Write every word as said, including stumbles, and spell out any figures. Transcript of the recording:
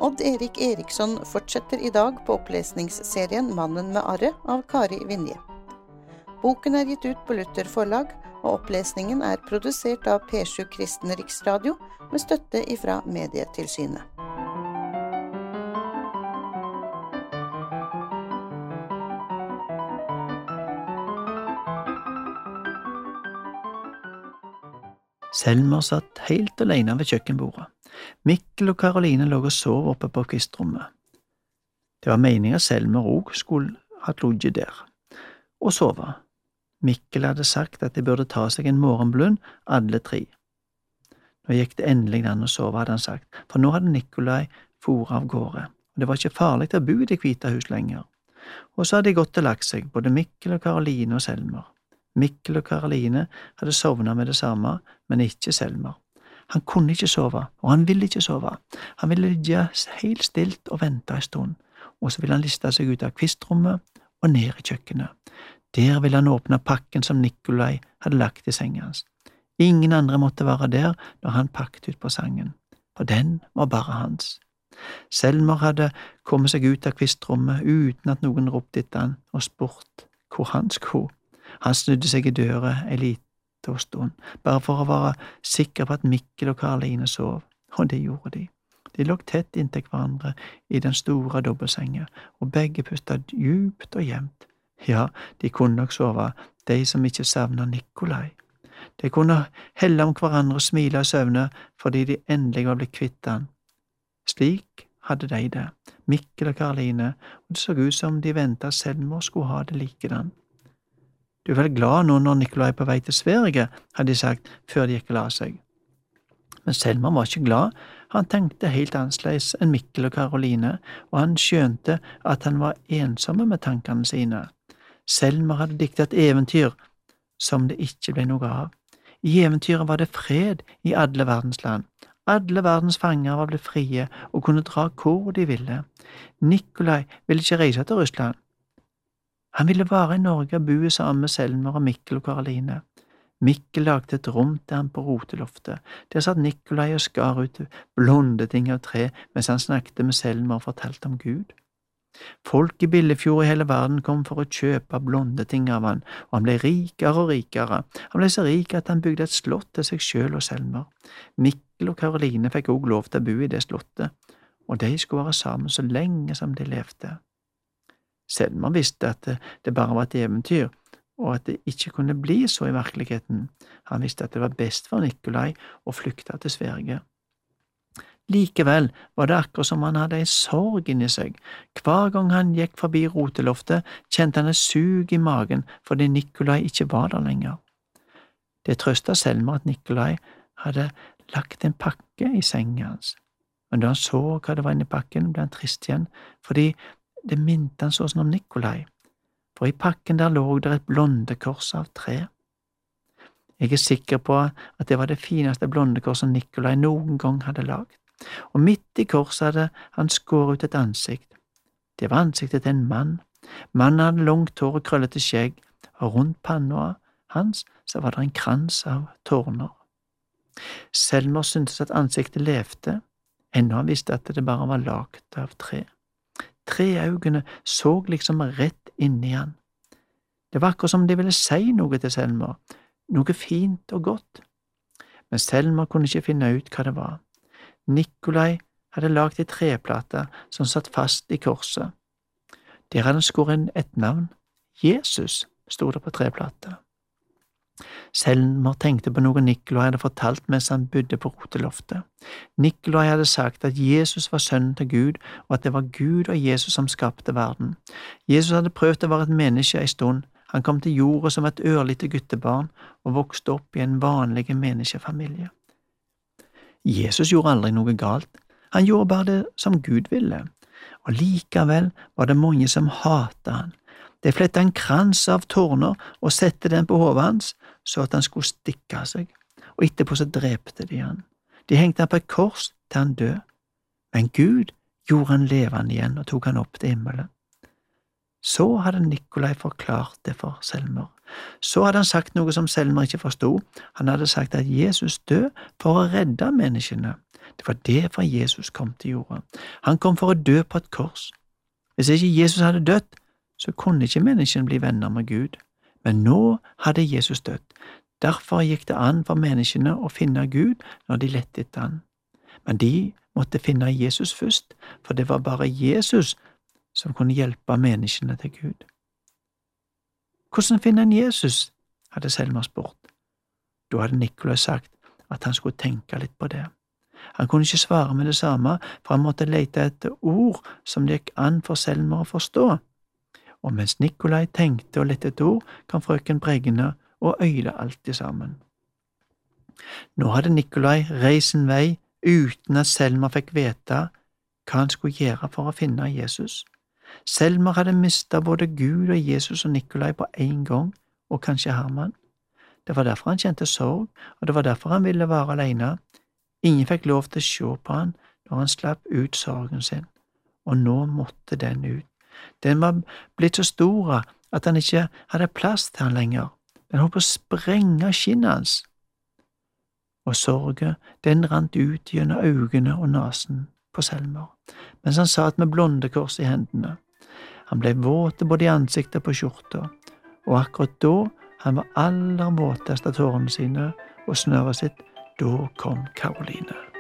Odd Erik Eriksson fortsetter i dag på opplesningsserien Mannen med arret av Kari Vinje. Boken er gitt ut på Luther forlag, og opplesningen er produsert av P sju Kristen Riksradio med støtte ifra Medietilsynet. Selmer satt helt alene ved kjøkkenbordet. Mikkel og Karoline lå og sov oppe på kvistrommet. Det var meningen at Selmer også skulle ha ligget der og sove. Mikkel hadde sagt at de burde ta seg en morgenblund, alle tre. Nå gikk det endelig an å sove, hadde han sagt, for nå hadde Nikolai foret av gårde, og det var ikke farlig å bo i Det hvite hus lenger. Og så hadde de gått og lagt seg, både Mikkel og Karoline og Selmer. Mikkel og Karoline hadde sovnet med det samme, men ikke Selmer. Han kunne ikke sove, og han ville ikke sove. Han ville ligge helt stilt og vente en stund, og så ville han liste seg ut av kvistrommet og ned i kjøkkenet. Der ville han åpne pakken som Nikolai hadde lagt i sengen hans. Ingen andre måtte være der når han pakket ut på sangen, for den var bare hans. Selmer hadde kommet seg ut av kvistrommet uten at noen ropte etter han og spurt hvor han skulle. Han snudde seg i døra en liten stund, bare for å være sikker på at Mikkel og Karoline sov, og det gjorde de. De lå tett inntil hverandre i den store dobbeltsengen, og begge pustet djupt og jevnt. Ja, de kunne nok sove, de som ikke savnet Nikolai. De kunne helle om hverandre og smile av søvne fordi de endelig var blitt kvitt han. Slik hadde de det, Mikkel og Karoline, og det så ut som de ventet at Selmer skulle ha det likedan. Du er vel glad nå når Nikolai er på vei til Sverige, hadde de sagt før de gikk og la seg. Men Selmer var ikke glad, han tenkte helt annerledes enn Mikkel og Karoline, og han skjønte at han var ensomme med tankene sine. Selmer hadde diktet et eventyr som det ikke ble noe av. I eventyret var det fred i alle verdens land. Alle verdens fanger var blitt frie og kunne dra hvor de ville. Nikolai ville ikke reise til Russland. Han ville være i Norge og bo sammen med Selmer og Mikkel og Karoline. Mikkel lagde et rom til ham på roteloftet. Der satt Nikolai og skar ut blonde ting av tre mens han snakket med Selmer og fortalte om Gud. Folk i Billefjord i hele verden kom for å kjøpe blonde ting av han, og han ble rikere og rikere. Han ble så rik at han bygde et slott til seg selv og Selmer. Mikkel og Karoline fikk også lov til å bo i det slottet, og de skulle være sammen så lenge som de levde. Selmer visste at det bare var et eventyr, og at det ikke kunne bli så i virkeligheten. Han visste at det var best for Nikolai å flykte til Sverige. Likevel var det akkurat som han hadde en sorg inni seg. Hver gang han gikk forbi roteloftet, kjente han et sug i magen fordi Nikolai ikke var der lenger. Det trøstet Selmer at Nikolai hadde lagt en pakke i sengen hans. Men da han så hva det var inni pakken, ble han trist igjen, fordi det minte han sånn om Nikolai, for i pakken der lå det et blondekors av tre. Jeg er sikker på at det var det fineste blondekorset Nikolai noen gang hadde lagd, og midt i korset hadde han skåret ut et ansikt. Det var ansiktet til en mann. Mannen hadde langt hår og krøllete skjegg, og rundt panna hans så var det en krans av tårner. Selmer syntes at ansiktet levde, enda han visste at det bare var lagd av tre. Treaugene så liksom rett inni han. Det var akkurat som de ville si noe til Selmer, noe fint og godt. Men Selmer kunne ikke finne ut hva det var. Nikolai hadde lagd ei treplate som satt fast i korset. Der hadde han skåret et navn. Jesus stod det på treplata. Selmer tenkte på noe Nikolai hadde fortalt mens han bodde på roteloftet. Nikolai hadde sagt at Jesus var sønnen til Gud, og at det var Gud og Jesus som skapte verden. Jesus hadde prøvd å være et menneske en stund. Han kom til jorda som et ørlite guttebarn og vokste opp i en vanlig menneskefamilie. Jesus gjorde aldri noe galt. Han gjorde bare det som Gud ville, og likevel var det mange som hatet han. De flettet en krans av tårner og sette den på hodet hans, så at han skulle stikke seg, og etterpå så drepte de han. De hengte han på et kors til han død, men Gud gjorde han levende igjen og tok han opp til himmelen. Så hadde Nikolai forklart det for Selmer. Så hadde han sagt noe som Selmer ikke forstod. Han hadde sagt at Jesus død for å redde menneskene. Det var derfor Jesus kom til jorda. Han kom for å dø på et kors. Hvis ikke Jesus hadde dødd, så kunne ikke menneskene bli venner med Gud. Men nå hadde Jesus dødd. Derfor gikk det an for menneskene å finne Gud når de lette etter han. Men de måtte finne Jesus først, for det var bare Jesus som kunne hjelpe menneskene til Gud. Hvordan finner en Jesus? Hadde Selma spurt. Da hadde Nikolai sagt at han skulle tenke litt på det. Han kunne ikke svare med det samme, for han måtte lete etter ord som det gikk an for Selma å forstå. Og mens Nikolai tenkte og lette etter ord, kan frøken Bregne og øyle alt sammen. Nå hadde Nikolai reist sin vei uten at Selma fikk vite hva han skulle gjøre for å finne Jesus. Selma hadde mistet både Gud og Jesus og Nikolai på en gang, og kanskje Herman. Det var derfor han kjente sorg, og det var derfor han ville være alene. Ingen fikk lov til å se på han når han slapp ut sorgen sin, og nå måtte den ut. Den var blitt så stor at han ikke hadde plass til han lenger. Den holdt på å sprenge skinnet hans. Og sorgen, den rant ut gjennom øynene og nasen på Selma, mens han satt med blondekors i hendene. Han ble våt både i ansiktet og på skjorta, og akkurat da han var aller våtest av tårene sine og snøret sitt, da kom Karoline.